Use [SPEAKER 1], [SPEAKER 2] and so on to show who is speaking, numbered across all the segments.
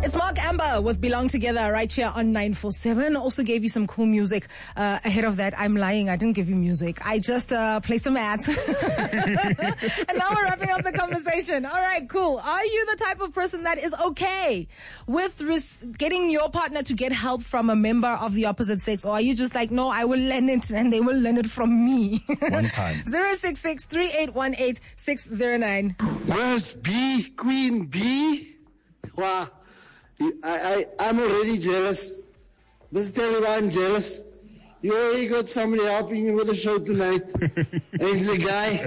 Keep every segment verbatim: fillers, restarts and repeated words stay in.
[SPEAKER 1] It's Mark Amber with Belong Together right here on nine four seven. Also gave you some cool music. Uh, ahead of that, I'm lying. I didn't give you music. I just uh, played some ads. And now we're wrapping up the conversation. All right, cool. Are you the type of person that is okay with res- getting your partner to get help from a member of the opposite sex? Or are you just like, no, I will learn it and they will learn it from me?
[SPEAKER 2] One time.
[SPEAKER 1] zero six six, three eight one eight, six zero nine.
[SPEAKER 3] Where's B? Queen B? Wow. I, I, I'm already jealous. Let's tell you why I'm jealous. You already got somebody helping you with the show tonight. And he's a guy.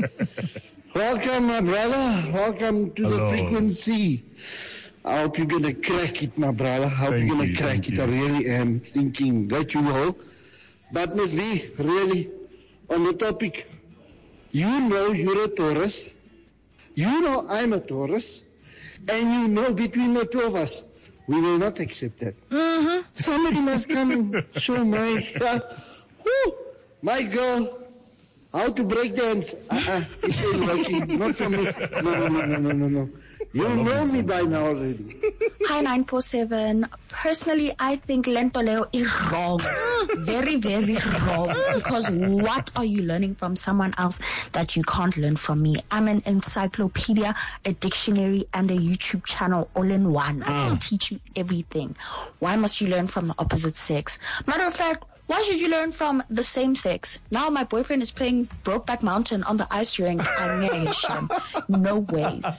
[SPEAKER 3] Welcome, my brother. Welcome to
[SPEAKER 2] Hello.
[SPEAKER 3] the frequency. I hope you're going to crack it, my brother. I hope
[SPEAKER 2] Thank
[SPEAKER 3] you're going
[SPEAKER 2] you,
[SPEAKER 3] to crack
[SPEAKER 2] thank
[SPEAKER 3] it.
[SPEAKER 2] you.
[SPEAKER 3] I really am thinking that you will. But Miss B, really, on the topic, you know you're a Taurus. You know I'm a Taurus. And you know between the two of us, we will not accept that.
[SPEAKER 1] Mm-hmm.
[SPEAKER 3] Somebody must come and show my, uh, whoo, my girl how to break dance. Uh-uh, it ain't working. Not for me. No, no, no, no, no, no, no. You know me by now already.
[SPEAKER 4] Hi, nine four seven. Personally, I think Lentoleo is wrong. Very, very wrong. Because what are you learning from someone else that you can't learn from me? I'm an encyclopedia, a dictionary, and a YouTube channel all in one. I can teach you everything. Why must you learn from the opposite sex? Matter of fact, why should you learn from the same sex? Now my boyfriend is playing Brokeback Mountain on the ice rink. I engaged him. No ways.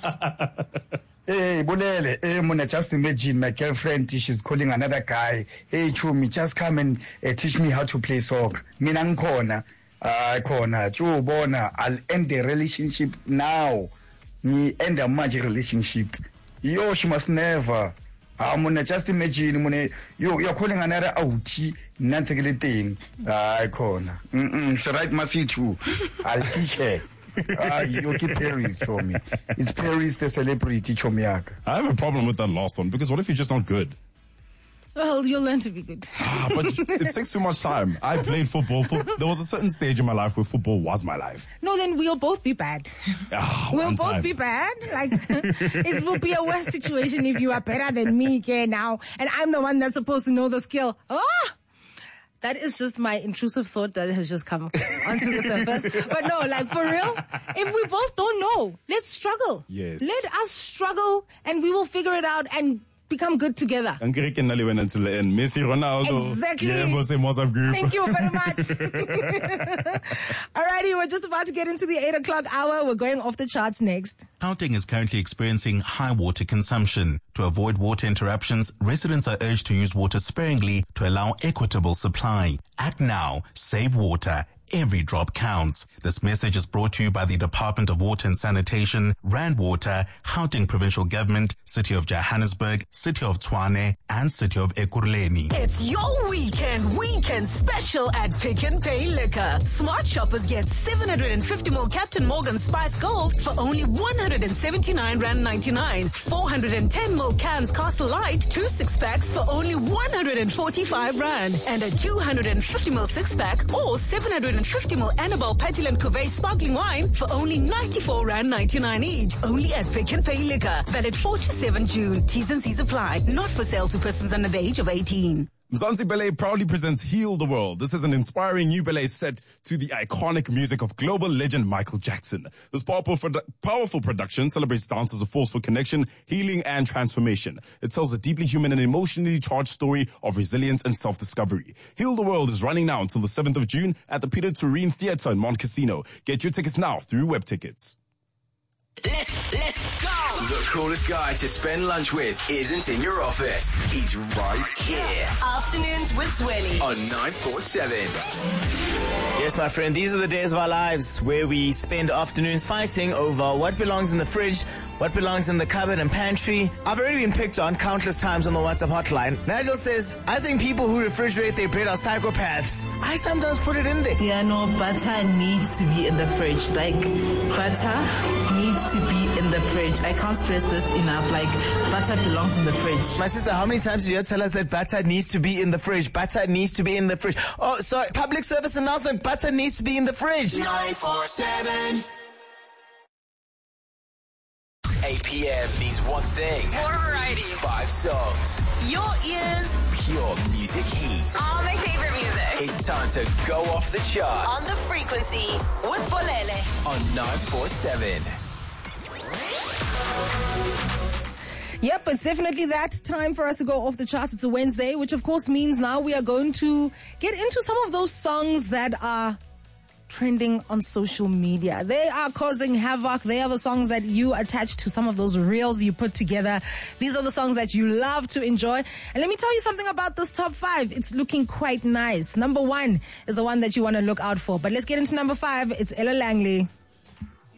[SPEAKER 5] Hey, Bulele, hey, Mona, just imagine my girlfriend, she's calling another guy. Hey, Chumi, just come and uh, teach me how to play soccer. Mina nkona, uh, kona, Chubona, I'll end the relationship now. Me end a magic relationship. Yo, she must never. Ah, Mona, just imagine, Mona, you, you're calling another outie, nothing thing. Ah, kona. Mm-mm, so right, must you too. I'll teach her. Ah, you keep Paris for me. It's Paris the celebrity Chomiak.
[SPEAKER 2] I have a problem with that last one because what if you're just not good?
[SPEAKER 1] Well, you'll learn to be good.
[SPEAKER 2] Ah, but it takes too much time. I played football. Fo- there was a certain stage in my life where football was my life.
[SPEAKER 1] No, then we'll both be bad.
[SPEAKER 2] Ah,
[SPEAKER 1] We'll
[SPEAKER 2] one
[SPEAKER 1] both
[SPEAKER 2] time.
[SPEAKER 1] be bad. Like, it will be a worse situation if you are better than me, okay, now. And I'm the one that's supposed to know the skill. Ah! That is just my intrusive thought that has just come onto the surface. But no, like, for real, if we both don't know, let's struggle.
[SPEAKER 2] Yes.
[SPEAKER 1] Let us struggle and we will figure it out and become good together.
[SPEAKER 2] Angeke nna le wena until the end. Messi, Ronaldo.
[SPEAKER 1] Exactly.
[SPEAKER 2] Yebo, same WhatsApp group.
[SPEAKER 1] Thank you very much. Alrighty, we're just about to get into the eight o'clock hour. We're going off the charts next.
[SPEAKER 6] Gauteng is currently experiencing high water consumption. To avoid water interruptions, residents are urged to use water sparingly to allow equitable supply. Act now. Save water. Every drop counts. This message is brought to you by the Department of Water and Sanitation, Rand Water, Gauteng Provincial Government, City of Johannesburg, City of Tshwane, and City of Ekurhuleni.
[SPEAKER 7] It's your weekend, weekend special at Pick and Pay Liquor. Smart shoppers get seven hundred fifty mil Captain Morgan Spiced Gold for only one hundred seventy-nine rand ninety-nine. four hundred ten mil cans Castle Light, two six packs for only one hundred forty-five rand. And a two hundred fifty mil six pack or seven hundred fifty mil Annabelle Petulant Cuvée sparkling wine for only ninety-four rand ninety-nine each. Only at Pick and Pay Liquor. Valid four to seven June. T's and C's apply. Not for sale to persons under the age of eighteen.
[SPEAKER 2] Mzansi Ballet proudly presents Heal the World. This is an inspiring new ballet set to the iconic music of global legend Michael Jackson. This powerful, produ- powerful production celebrates dance as a force for connection, healing, and transformation. It tells a deeply human and emotionally charged story of resilience and self-discovery. Heal the World is running now until the seventh of June at the Peter Turine Theatre in Mont Casino. Get your tickets now through Web Tickets.
[SPEAKER 7] Let's, let's go!
[SPEAKER 8] The coolest guy to spend lunch with isn't in your office. He's right here
[SPEAKER 7] Afternoons with Zweli.
[SPEAKER 8] on nine four seven.
[SPEAKER 9] Yes, my friend, these are the days of our lives where we spend afternoons fighting over what belongs in the fridge, what belongs in the cupboard and pantry. I've already been picked on countless times on the WhatsApp hotline. Nigel says, I think people who refrigerate their bread are psychopaths. I sometimes put it in there.
[SPEAKER 10] Yeah, no, butter needs to be in the fridge. Like, butter needs to be in the fridge. I can't stress this enough. Like, butter belongs in the fridge.
[SPEAKER 9] My sister, how many times did you tell us that butter needs to be in the fridge? Butter needs to be in the fridge. Oh, sorry, public service announcement, butter needs to be in the fridge.
[SPEAKER 7] nine four seven.
[SPEAKER 8] eight p.m. p m means one thing.
[SPEAKER 7] More variety.
[SPEAKER 8] Five songs.
[SPEAKER 7] Your ears.
[SPEAKER 8] Pure music heat.
[SPEAKER 7] All my favorite music.
[SPEAKER 8] It's time to go off the charts.
[SPEAKER 7] On the frequency with Bolele.
[SPEAKER 8] On nine four seven.
[SPEAKER 1] Yep, it's definitely that time for us to go off the charts. It's a Wednesday, which of course means now we are going to get into some of those songs that are trending on social media. They are causing havoc. They are the songs that you attach to some of those reels you put together. These are the songs that you love to enjoy. And let me tell you something about this top five. It's looking quite nice. Number one is the one that you want to look out for. But let's get into number five. It's Ella Langley.